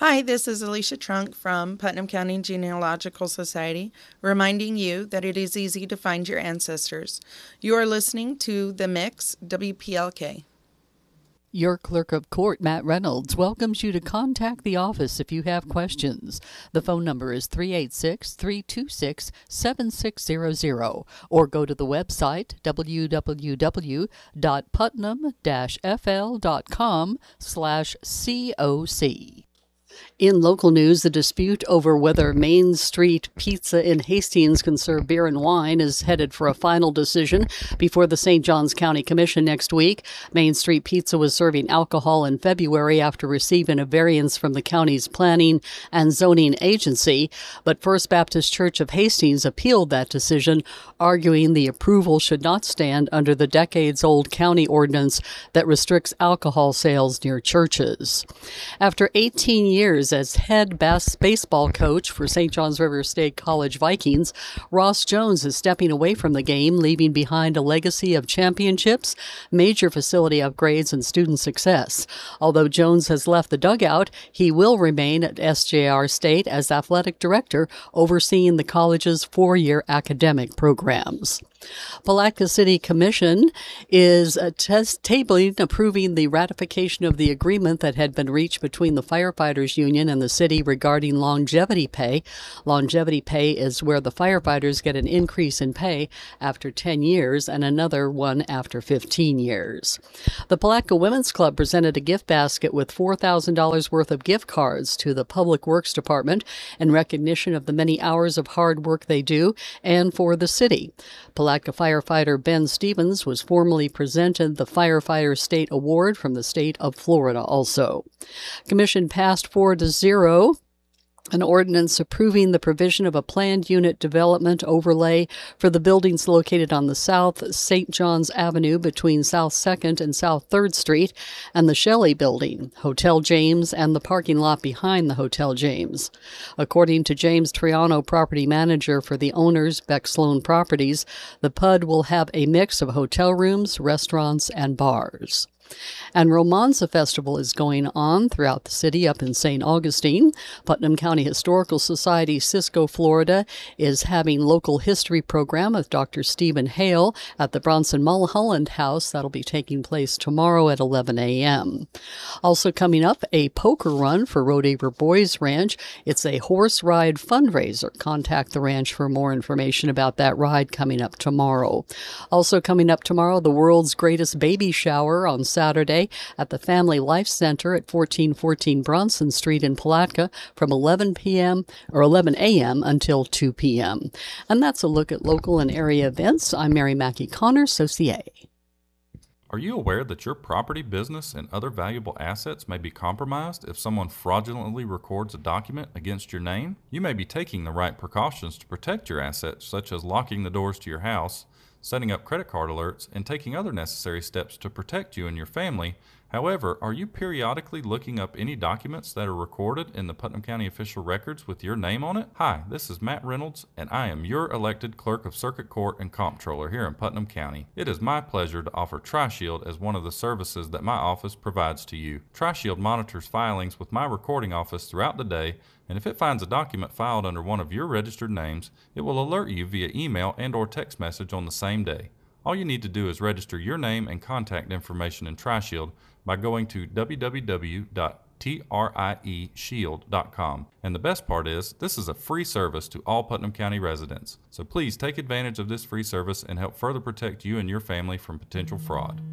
Hi, this is Alicia Trunk from Putnam County Genealogical Society, reminding you that it is easy to find your ancestors. You are listening to The Mix, WPLK. Your Clerk of Court, Matt Reynolds, welcomes you to contact the office if you have questions. The phone number is 386-326-7600, or go to the website www.putnam-fl.com/COC. In local news, the dispute over whether Main Street Pizza in Hastings can serve beer and wine is headed for a final decision before the St. Johns County Commission next week. Main Street Pizza was serving alcohol in February after receiving a variance from the county's planning and zoning agency, but First Baptist Church of Hastings appealed that decision, arguing the approval should not stand under the decades-old county ordinance that restricts alcohol sales near churches. After 18 years as head baseball coach for St. Johns River State College Vikings, Ross Jones is stepping away from the game, leaving behind a legacy of championships, major facility upgrades, and student success. Although Jones has left the dugout, he will remain at SJR State as athletic director, overseeing the college's 4-year academic programs. Palatka City Commission is tabling approving the ratification of the agreement that had been reached between the Firefighters Union and the city regarding longevity pay. Longevity pay is where the firefighters get an increase in pay after 10 years and another one after 15 years. The Palatka Women's Club presented a gift basket with $4,000 worth of gift cards to the Public Works Department in recognition of the many hours of hard work they do and for the city. Palatka firefighter Ben Stevens was formally presented the Firefighter State Award from the state of Florida also. Commission passed 4-0 an ordinance approving the provision of a planned unit development overlay for the buildings located on the South St. John's Avenue between South 2nd and South 3rd Street and the Shelley Building, Hotel James, and the parking lot behind the Hotel James. According to James Triano, property manager for the owners, Beck Sloan Properties, the PUD will have a mix of hotel rooms, restaurants, and bars. And Romanza Festival is going on throughout the city up in St. Augustine. Putnam County Historical Society, Cisco, Florida, is having local history program with Dr. Stephen Hale at the Bronson Mulholland House. That'll be taking place tomorrow at 11 a.m. Also coming up, a poker run for Rodeheaver Boys Ranch. It's a horse ride fundraiser. Contact the ranch for more information about that ride coming up tomorrow. Also coming up tomorrow, the world's greatest baby shower on Saturday at the Family Life Center at 1414 Bronson Street in Palatka from 11 a.m. until 2 p.m. And that's a look at local and area events. I'm Mary Mackey Connor, Saucier. Are you aware that your property, business, and other valuable assets may be compromised if someone fraudulently records a document against your name? You may be taking the right precautions to protect your assets, such as locking the doors to your house, setting up credit card alerts, and taking other necessary steps to protect you and your family. However, are you periodically looking up any documents that are recorded in the Putnam County official records with your name on it? Hi, this is Matt Reynolds, and I am your elected Clerk of Circuit Court and Comptroller here in Putnam County. It is my pleasure to offer TriShield as one of the services that my office provides to you. TriShield monitors filings with my recording office throughout the day, and if it finds a document filed under one of your registered names, it will alert you via email and/or text message on the same day. All you need to do is register your name and contact information in TriShield by going to www.trieshield.com. And the best part is, this is a free service to all Putnam County residents. So please take advantage of this free service and help further protect you and your family from potential fraud.